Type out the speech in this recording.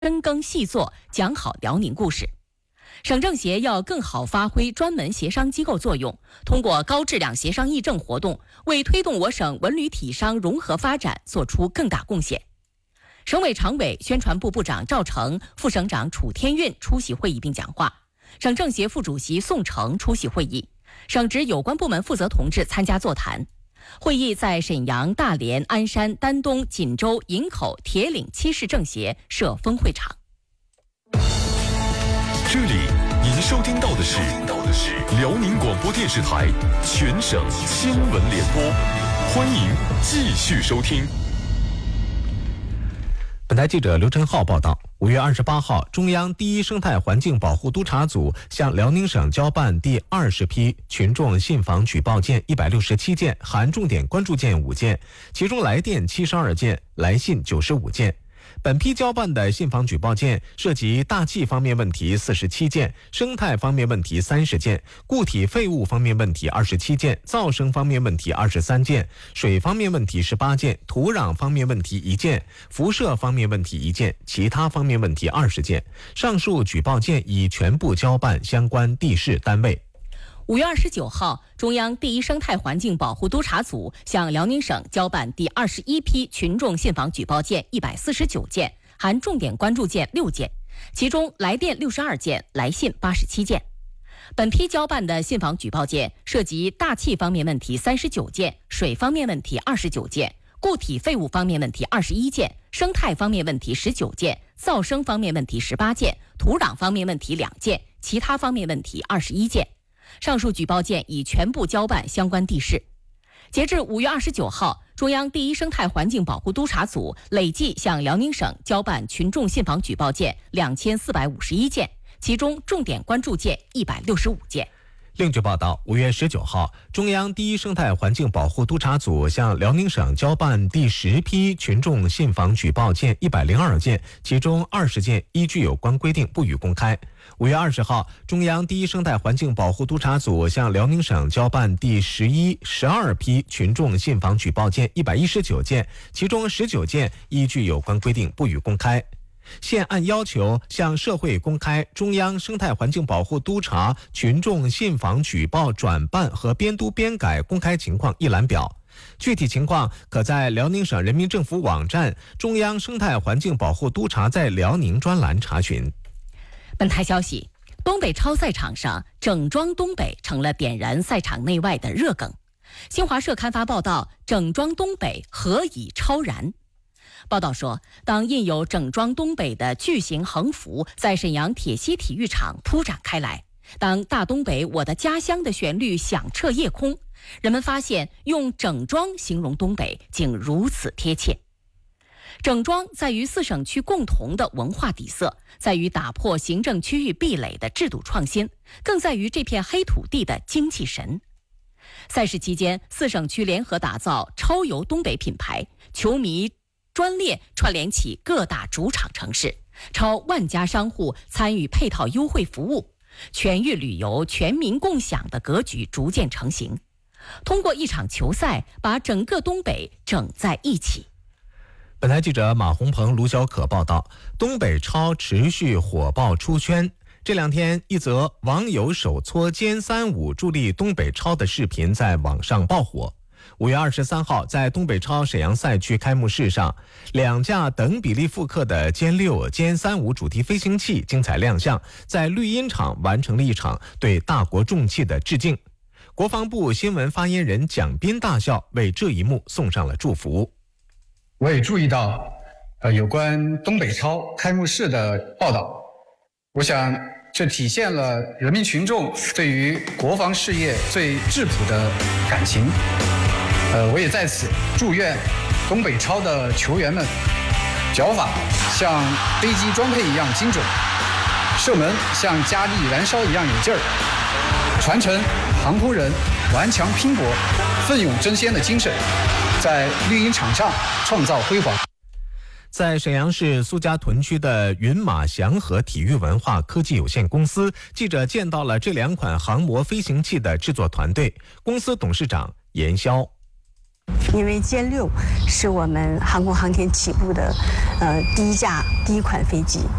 深耕细作，讲好辽宁故事。省政协要更好发挥专门协商机构作用，通过高质量协商议政活动，为推动我省文旅体商融合发展做出更大贡献。省委常委、宣传部部长赵成、副省长楚天运出席会议并讲话，省政协副主席宋成出席会议，省直有关部门负责同志参加座谈。会议在沈阳、大连、鞍山、丹东、锦州、营口、铁岭7市政协设分会场。 这里您收听到的是辽宁广播电视台全省新闻联播，欢迎继续收听。 本台记者刘晨浩报道，5月28号，中央第一生态环境保护督察组向辽宁省交办第20批群众信访举报件167件，含重点关注件5件，其中来电72件，来信95件。本批交办的信访举报件涉及大气方面问题47件，生态方面问题30件，固体废物方面问题27件，噪声方面问题23件，水方面问题18件，土壤方面问题1件，辐射方面问题1件，其他方面问题20件。上述举报件已全部交办相关地市单位。 5月29号，中央第一生态环境保护督察组向辽宁省交办第21批群众信访举报件149件，含重点关注件6件，其中来电62件，来信87件。本批交办的信访举报件涉及大气方面问题39件，水方面问题29件，固体废物方面问题21件，生态方面问题19件，噪声方面问题18件，土壤方面问题2件，其他方面问题21件。上述举报件已全部交办相关地市。截至5月29号，中央第一生态环境保护督察组累计向辽宁省交办群众信访举报件2451件，其中重点关注件165件。 另据报道，5月19号，中央第一生态环境保护督察组向辽宁省交办第10批群众信访举报件102件，其中20件依据有关规定不予公开。5月20号，中央第一生态环境保护督察组向辽宁省交办第11、12批群众信访举报件119件，其中19件依据有关规定不予公开。现按要求向社会公开中央生态环境保护督察群众信访举报转办和编读编改公开情况一览表，具体情况可在辽宁省人民政府网站中央生态环境保护督察在辽宁专栏查询。 本台消息，东北超赛场上，整装东北成了点燃赛场内外的热梗。新华社刊发报道，整装东北何以超燃？报道说，当印有整装东北的巨型横幅在沈阳铁西体育场铺展开来，当大东北我的家乡的旋律响彻夜空，人们发现用整装形容东北竟如此贴切。整装在于4省区共同的文化底色，在于打破行政区域壁垒的制度创新，更在于这片黑土地的精气神。赛事期间，4省区联合打造超游东北品牌，球迷专列串联起各大主场城市，超万家商户参与配套优惠服务，全域旅游全民共享的格局逐渐成型。通过一场球赛，把整个东北整在一起。 本台记者马红鹏、卢小可报道，东北超持续火爆出圈。这2天，一则网友手搓歼35助力东北超的视频在网上爆火。5月23号，在东北超沈阳赛区开幕式上，2架等比例复刻的歼6、歼35主题飞行器精彩亮相，在绿茵场完成了一场对大国重器的致敬。国防部新闻发言人蒋斌大校为这一幕送上了祝福。 我也注意到有关东北超开幕式的报道，我想这体现了人民群众对于国防事业最质朴的感情。我也在此祝愿东北超的球员们脚法像飞机装配一样精准，射门像加力燃烧一样有劲儿，传承航空人顽强拼搏、奋勇争先的精神，在绿茵场上创造辉煌。 在沈阳市苏家屯区的云马祥和体育文化科技有限公司，记者见到了这2款航模飞行器的制作团队，公司董事长严潇。 因为歼6是我们航空航天起步的第一款飞机。